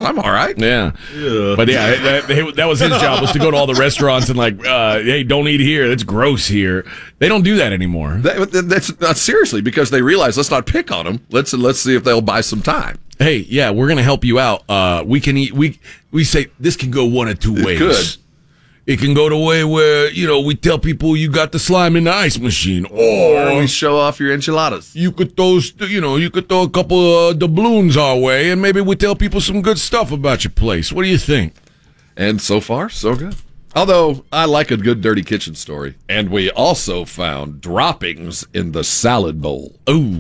I'm all right. Yeah. But that was his job, was to go to all the restaurants and hey, don't eat here. That's gross here. They don't do that anymore. That's not seriously, because they realize, let's not pick on them. Let's see if they'll buy some time. Hey, yeah, we're going to help you out. We can eat. We say this can go one of two ways. Could. It can go the way where, we tell people you got the slime in the ice machine, or we show off your enchiladas. You could throw, you could throw a couple of doubloons our way, and maybe we tell people some good stuff about your place. What do you think? And so far, so good. Although, I like a good dirty kitchen story. And we also found droppings in the salad bowl.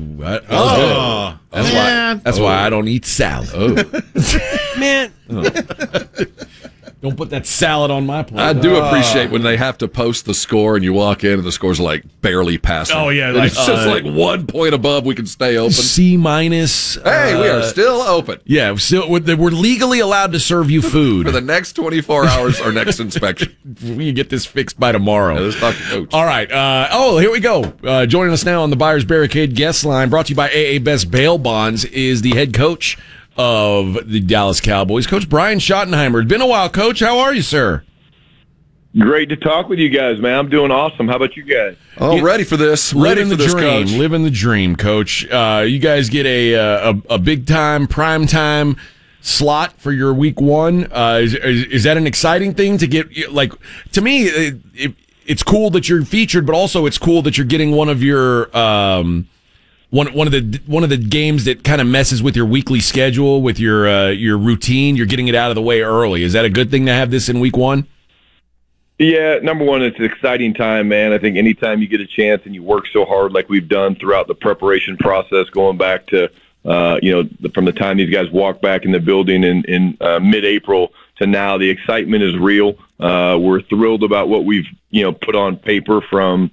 That's why I don't eat salad. Man. Don't put that salad on my plate. I do appreciate when they have to post the score and you walk in and the score's like barely passing. Oh, yeah. It's just like 1 point above, we can stay open. C-. Hey, we are still open. Yeah, we're legally allowed to serve you food. For the next 24 hours, our next inspection. We can get this fixed by tomorrow. Yeah, let's talk to Coach. All right. Here we go. Joining us now on the Buyers Barricade guest line, brought to you by AA Best Bail Bonds, is the head coach of the Dallas Cowboys, Coach Brian Schottenheimer. It's been a while, Coach. How are you, sir? Great to talk with you guys, man. I'm doing awesome. How about you guys? Oh, ready for this. Ready for this, Coach. Living the dream, Coach. You guys get a big-time, prime-time slot for your week one. Is that an exciting thing to get? To me, it's cool that you're featured, but also it's cool that you're getting one of your one of the games that kind of messes with your weekly schedule, with your routine. You're getting it out of the way early. Is that a good thing to have this in week one? Yeah, number one, it's an exciting time, man. I think anytime you get a chance and you work so hard like we've done throughout the preparation process, going back to from the time these guys walk back in the building in mid-April to now, the excitement is real. We're thrilled about what we've put on paper from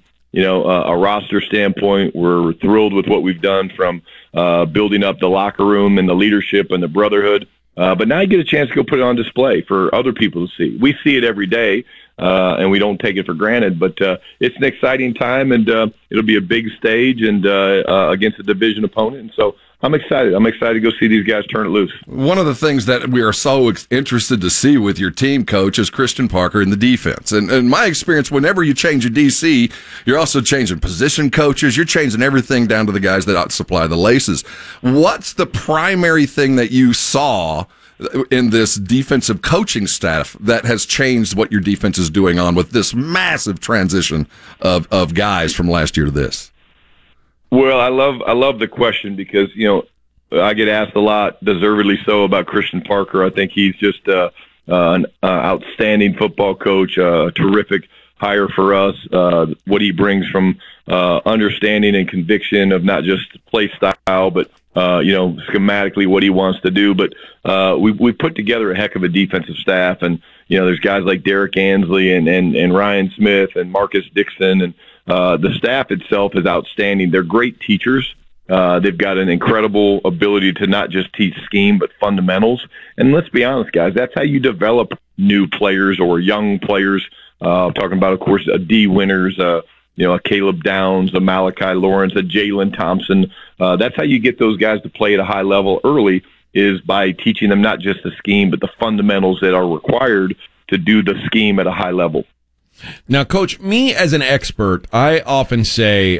a roster standpoint. We're thrilled with what we've done from building up the locker room and the leadership and the brotherhood. But now you get a chance to go put it on display for other people to see. We see it every day, and we don't take it for granted. But it's an exciting time, and it'll be a big stage and against a division opponent. And so I'm excited. I'm excited to go see these guys turn it loose. One of the things that we are so interested to see with your team, Coach, is Christian Parker in the defense. And in my experience, whenever you change a DC, you're also changing position coaches. You're changing everything down to the guys that supply the laces. What's the primary thing that you saw in this defensive coaching staff that has changed what your defense is doing on with this massive transition of guys from last year to this? Well, I love the question because, I get asked a lot, deservedly so, about Christian Parker. I think he's just an outstanding football coach, a terrific hire for us. What he brings from understanding and conviction of not just play style, but schematically what he wants to do. But we put together a heck of a defensive staff, and there's guys like Derek Ansley and Ryan Smith and Marcus Dixon, and the staff itself is outstanding. They're great teachers. They've got an incredible ability to not just teach scheme, but fundamentals. And let's be honest, guys, that's how you develop new players or young players. Talking about, of course, D winners, a Caleb Downs, a Malachi Lawrence, a Jalen Thompson. That's how you get those guys to play at a high level early, is by teaching them not just the scheme, but the fundamentals that are required to do the scheme at a high level. Now, Coach, me as an expert, I often say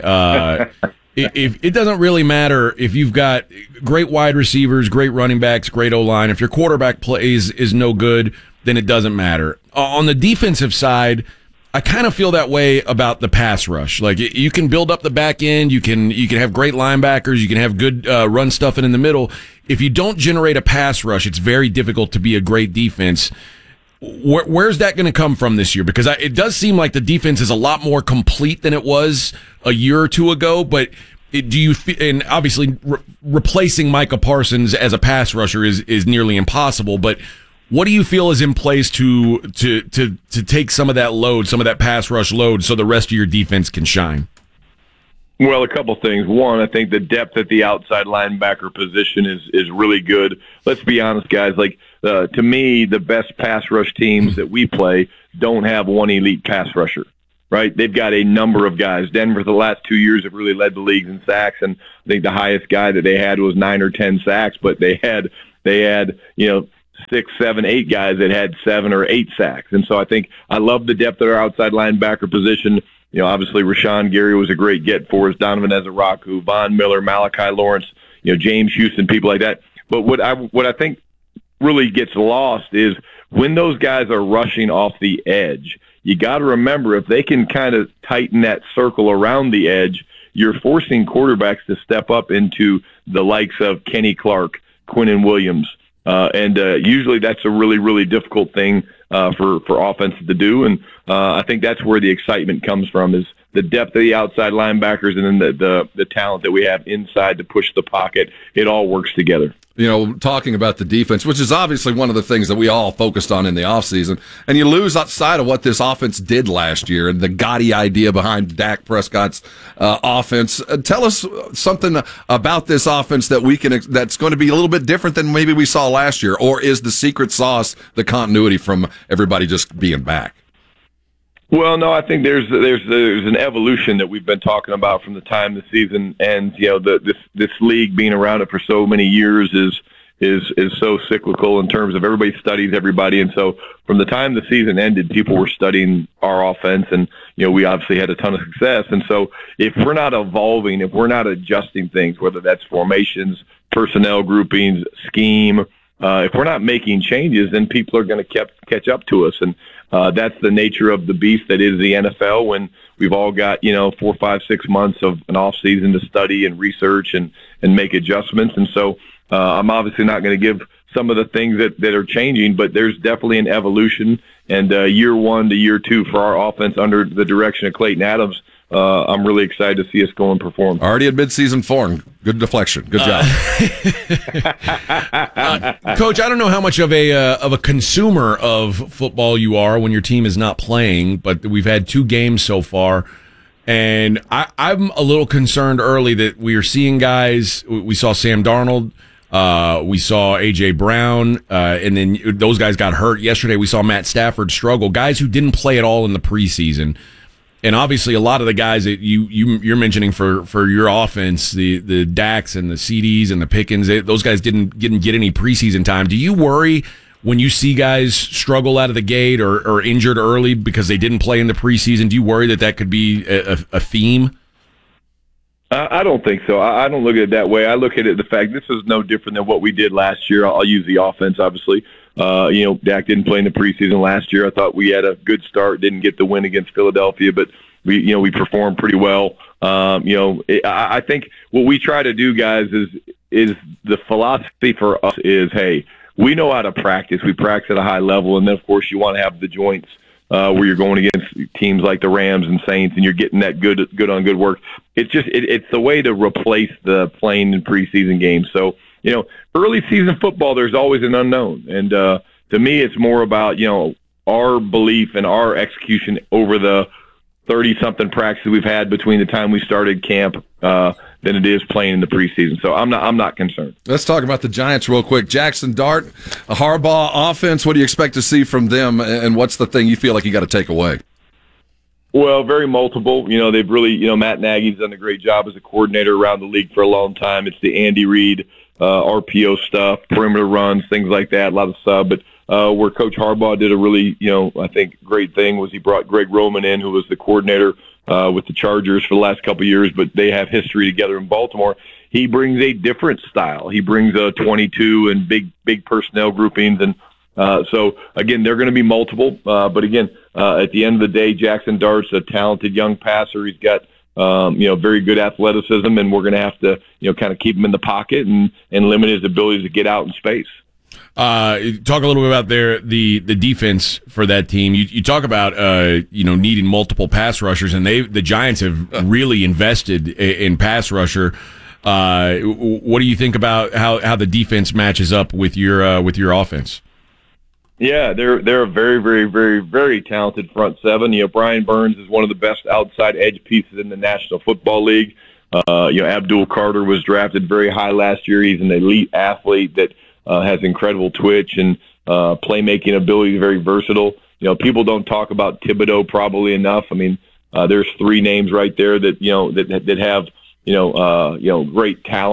if it doesn't really matter if you've got great wide receivers, great running backs, great O-line. If your quarterback plays is no good, then it doesn't matter. On the defensive side, I kind of feel that way about the pass rush. Like, you can build up the back end, you can have great linebackers, you can have good run stuff in the middle. If you don't generate a pass rush, it's very difficult to be a great defense. Where's that going to come from this year? Because it does seem like the defense is a lot more complete than it was a year or two ago. But and obviously replacing Micah Parsons as a pass rusher is nearly impossible. But what do you feel is in place to take some of that load, some of that pass rush load, so the rest of your defense can shine? Well, a couple things. One, I think the depth at the outside linebacker position is really good. Let's be honest, guys. To me, the best pass rush teams that we play don't have one elite pass rusher, right? They've got a number of guys. Denver, the last 2 years, have really led the league in sacks, and I think the highest guy that they had was 9 or 10 sacks. But they had 6, 7, 8 guys that had 7 or 8 sacks. And so I think I love the depth at our outside linebacker position. You know, obviously Rashawn Gary was a great get for us. Donovan Ezaraku, Von Miller, Malachi Lawrence, you know, James Houston, people like that. But what I think really gets lost is when those guys are rushing off the edge, you got to remember if they can kind of tighten that circle around the edge, you're forcing quarterbacks to step up into the likes of Kenny Clark, Quinnen Williams, and usually that's a really, really difficult thing for offenses to do. And I think that's where the excitement comes from, is the depth of the outside linebackers and then the talent that we have inside to push the pocket. It all works together. You know, talking about the defense, which is obviously one of the things that we all focused on in the offseason, and you lose outside of what this offense did last year and the gaudy idea behind Dak Prescott's offense. Tell us something about this offense that's going to be a little bit different than maybe we saw last year, or is the secret sauce the continuity from everybody just being back? Well, no, I think there's an evolution that we've been talking about from the time the season ends. You know, this league being around it for so many years is so cyclical in terms of everybody studies everybody, and so from the time the season ended, people were studying our offense, and you know, we obviously had a ton of success. And so if we're not evolving, if we're not adjusting things, whether that's formations, personnel groupings, scheme, if we're not making changes, then people are going to catch up to us. And that's the nature of the beast that is the NFL, when we've all got, 4, 5, 6 months of an off season to study and research and make adjustments. And so I'm obviously not going to give some of the things that are changing, but there's definitely an evolution. And year 1 to year 2 for our offense under the direction of Clayton Adams, I'm really excited to see us go and perform. Already at midseason form. Good deflection. Good job. Coach, I don't know how much of a consumer of football you are when your team is not playing, but we've had 2 games so far, and I'm a little concerned early that we are seeing guys. We saw Sam Darnold. We saw A.J. Brown, and then those guys got hurt. Yesterday we saw Matt Stafford struggle. Guys who didn't play at all in the preseason. And obviously, a lot of the guys that you're mentioning for your offense, the Daks and the CDs and the Pickens, those guys didn't get any preseason time. Do you worry when you see guys struggle out of the gate or injured early because they didn't play in the preseason? Do you worry that could be a theme? I don't think so. I don't look at it that way. I look at it the fact this is no different than what we did last year. I'll use the offense, obviously. Dak didn't play in the preseason last year. I thought we had a good start, didn't get the win against Philadelphia, but we performed pretty well. I think what we try to do, guys, is the philosophy for us is, hey, we know how to practice. We practice at a high level, and then, of course, you want to have the joints where you're going against teams like the Rams and Saints, and you're getting that good on good work. It's just it's the way to replace the playing in preseason games. So, early season football, there's always an unknown. And to me, it's more about, our belief and our execution over the 30-something practices we've had between the time we started camp than it is playing in the preseason. So I'm not concerned. Let's talk about the Giants real quick. Jackson Dart, a Harbaugh offense. What do you expect to see from them, and what's the thing you feel like you got to take away? Well, very multiple. They've really, Matt Nagy's done a great job as a coordinator around the league for a long time. It's the Andy Reid RPO stuff, perimeter runs, things like that, a lot of sub. But where Coach Harbaugh did a really, I think great thing was he brought Greg Roman in, who was the coordinator with the Chargers for the last couple of years, but they have history together in Baltimore. He brings a different style. He brings a 22 and big personnel groupings. And so, again, they're going to be multiple. But, again, at the end of the day, Jackson Dart's a talented young passer. He's got very good athleticism, and we're going to have to, kind of keep him in the pocket and limit his ability to get out in space. Talk a little bit about the defense for that team. You talk about needing multiple pass rushers, and the Giants have really invested in pass rusher. What do you think about how the defense matches up with your offense? Yeah, they're a very, very, very, very talented front seven. Brian Burns is one of the best outside edge pieces in the National Football League. Abdul Carter was drafted very high last year. He's an elite athlete that has incredible twitch and playmaking ability, very versatile. People don't talk about Thibodeau probably enough. I mean, there's 3 names right there that that have great talent.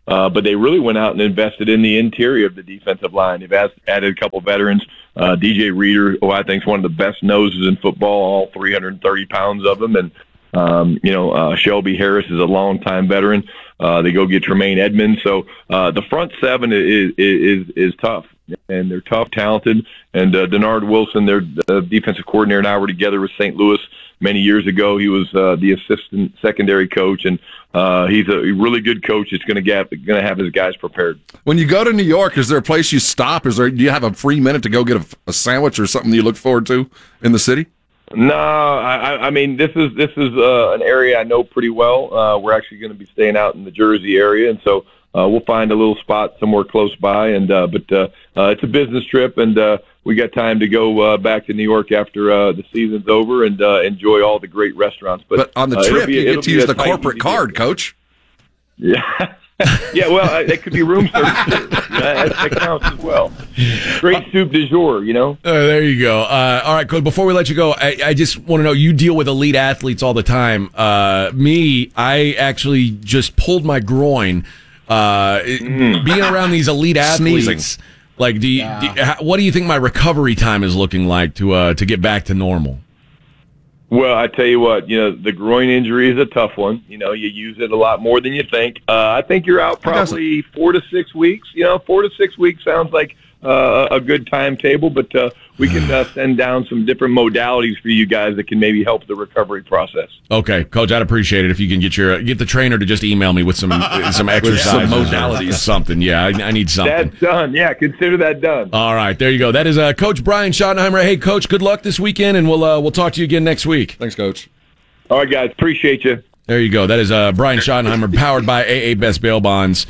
but they really went out and invested in the interior of the defensive line. They've added a couple veterans. DJ Reader, who I think is one of the best noses in football, all 330 pounds of them, and Shelby Harris is a longtime veteran. They go get Tremaine Edmonds. So the front seven is tough, and they're tough, talented. And Denard Wilson, their defensive coordinator, now were together with St. Louis many years ago. He was the assistant secondary coach, and he's a really good coach. It's going to have his guys prepared. When you go to New York, is there a place you stop? Do you have a free minute to go get a sandwich or something you look forward to in the city? No, I mean this is an area I know pretty well. We're actually going to be staying out in the Jersey area, and so we'll find a little spot somewhere close by. And but it's a business trip, and we got time to go back to New York after the season's over and enjoy all the great restaurants. But on the trip, you get to use the corporate card, Coach. Yeah. Yeah, well, that could be room service too. That counts as well. Great soup du jour, there you go. All right, Coach, before we let you go, I just want to know, you deal with elite athletes all the time. I actually just pulled my groin being around these elite athletes. Sneezing. Like, what do you think my recovery time is looking like to get back to normal? Well, I tell you what, the groin injury is a tough one. You use it a lot more than you think. I think you're out probably 4 to 6 weeks. 4 to 6 weeks sounds like a good timetable, but we can send down some different modalities for you guys that can maybe help the recovery process. Okay, Coach, I'd appreciate it if you can get the trainer to just email me with some exercise, some modalities, something. Yeah, I need something. That's done. Yeah, consider that done. All right, there you go. That is Coach Brian Schottenheimer. Hey, Coach, good luck this weekend, and we'll talk to you again next week. Thanks, Coach. All right, guys, appreciate you. There you go. That is Brian Schottenheimer, powered by AA Best Bail Bonds.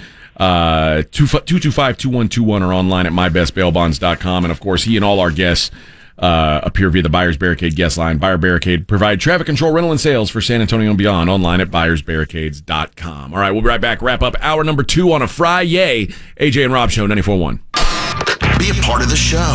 225-2121 or online at mybestbailbonds.com. And of course, he and all our guests appear via the Buyers Barricade guest line. Buyer Barricade provide traffic control, rental, and sales for San Antonio and beyond online at buyersbarricades.com. All right, we'll be right back. Wrap up hour number 2 on a Friday. AJ and Rob Show 94.1. Be a part of the show.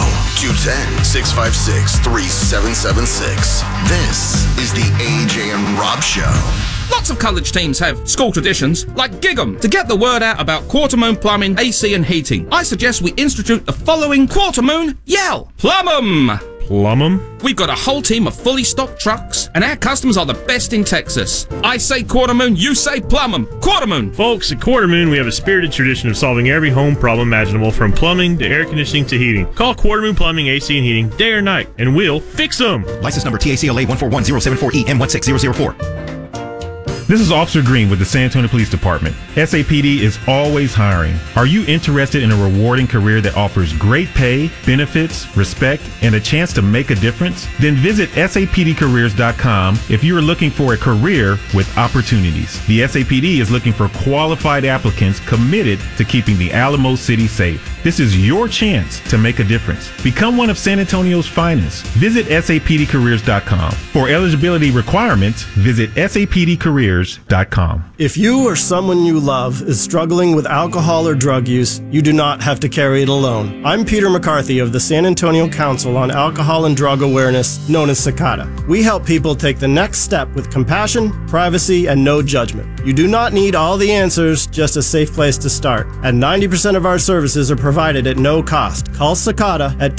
210-656-3776. This is the AJ and Rob Show. Lots of college teams have school traditions, like Gig 'em. To get the word out about Quartermoon Plumbing, AC and Heating, I suggest we institute the following Quartermoon Yell. Plum 'em! Plum 'em? We've got a whole team of fully stocked trucks, and our customers are the best in Texas. I say Quartermoon, you say Plum 'em. Quartermoon! Folks, at Quartermoon, we have a spirited tradition of solving every home problem imaginable, from plumbing to air conditioning to heating. Call Quartermoon Plumbing, AC, and Heating day or night, and we'll fix them. License number TACLA 141074EM16004. This is Officer Green with the San Antonio Police Department. SAPD is always hiring. Are you interested in a rewarding career that offers great pay, benefits, respect, and a chance to make a difference? Then visit sapdcareers.com if you are looking for a career with opportunities. The SAPD is looking for qualified applicants committed to keeping the Alamo City safe. This is your chance to make a difference. Become one of San Antonio's finest. Visit sapdcareers.com. For eligibility requirements, visit sapdcareers.com. If you or someone you love is struggling with alcohol or drug use, you do not have to carry it alone. I'm Peter McCarthy of the San Antonio Council on Alcohol and Drug Awareness, known as CICADA. We help people take the next step with compassion, privacy, and no judgment. You do not need all the answers, just a safe place to start. And 90% of our services are provided at no cost. Call CICADA at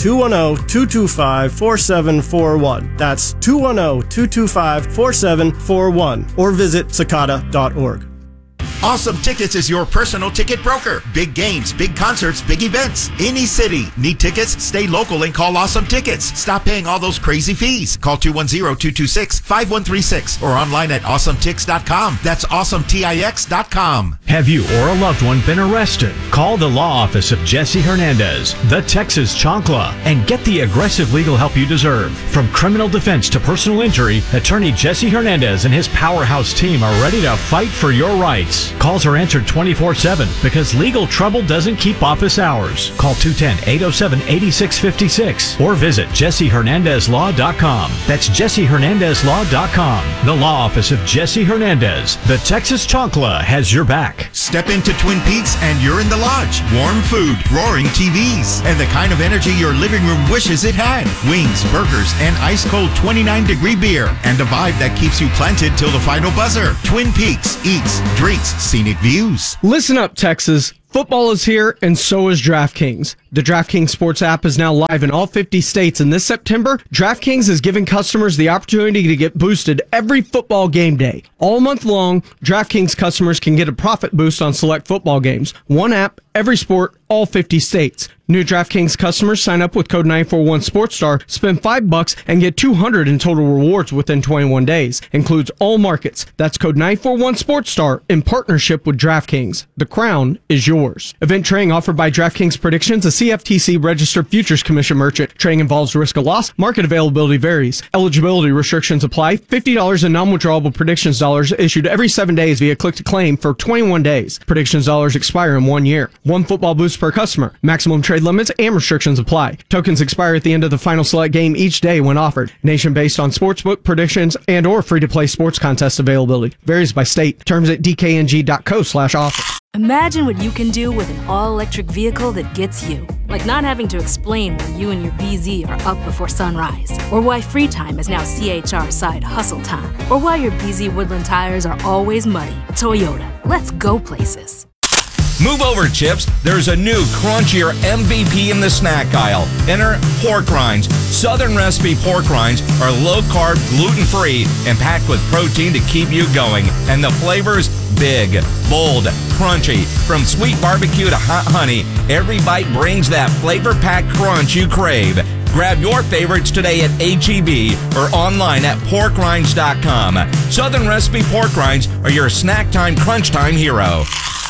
210-225-4741. That's 210-225-4741. Or visit cicada.org. Awesome Tickets is your personal ticket broker. Big games, big concerts, big events. Any city. Need tickets? Stay local and call Awesome Tickets. Stop paying all those crazy fees. Call 210-226-5136 or online at awesometix.com. That's awesometix.com. Have you or a loved one been arrested? Call the law office of Jesse Hernandez, the Texas Chancla, and get the aggressive legal help you deserve. From criminal defense to personal injury, attorney Jesse Hernandez and his powerhouse team are ready to fight for your rights. Calls are answered 24/7 because legal trouble doesn't keep office hours. Call 210-807-8656 or visit jessehernandezlaw.com. That's jessehernandezlaw.com. The law office of Jesse Hernandez, the Texas Chancla, has your back. Step into Twin Peaks and you're in the lodge. Warm food, roaring TVs, and the kind of energy your living room wishes it had. Wings, burgers, and ice-cold 29-degree beer, and a vibe that keeps you planted till the final buzzer. Twin Peaks eats, drinks, scenic views. Listen up, Texas. Football is here, and so is DraftKings. The DraftKings Sports app is now live in all 50 states, and this September, DraftKings is giving customers the opportunity to get boosted every football game day. All month long, DraftKings customers can get a profit boost on select football games. One app, every sport, all 50 states. New DraftKings customers sign up with code 941SportsStar, spend $5, and get $200 in total rewards within 21 days. Includes all markets. That's code 941SportsStar in partnership with DraftKings. The crown is yours. Event trading offered by DraftKings Predictions, a CFTC registered futures commission merchant. Trading involves risk of loss. Market availability varies. Eligibility restrictions apply. $50 in non-withdrawable predictions dollars issued every 7 days via click to claim for 21 days. Predictions dollars expire in 1 year. One football boost per customer. Maximum trade limits and restrictions apply. Tokens expire at the end of the final select game each day when offered. Nation based on sportsbook predictions and or free-to-play sports contest availability. Varies by state. Terms at dkng.co/offer. Imagine what you can do with an all-electric vehicle that gets you. Like not having to explain why you and your BZ are up before sunrise. Or why free time is now CHR side hustle time. Or why your BZ Woodland tires are always muddy. Toyota. Let's go places. Move over, Chips. There's a new crunchier MVP in the snack aisle. Enter pork rinds. Southern recipe pork rinds are low-carb, gluten-free, and packed with protein to keep you going. And the flavors, big, bold, crunchy. From sweet barbecue to hot honey, every bite brings that flavor-packed crunch you crave. Grab your favorites today at H-E-B or online at porkrinds.com. Southern recipe pork rinds are your snack time, crunch time hero.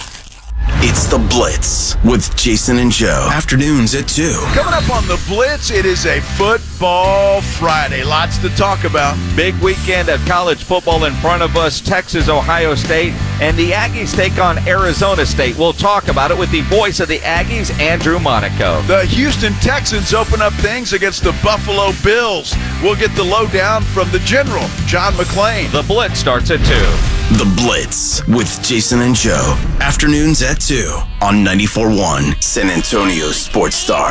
It's The Blitz with Jason and Joe. Afternoons at 2. Coming up on The Blitz, it is a Football Friday. Lots to talk about. Big weekend of college football in front of us. Texas, Ohio State, and the Aggies take on Arizona State. We'll talk about it with the voice of the Aggies, Andrew Monaco. The Houston Texans open up things against the Buffalo Bills. We'll get the lowdown from the General, John McClain. The Blitz starts at 2. The Blitz with Jason and Joe. Afternoons at 2 on 94.1 San Antonio Sports Star.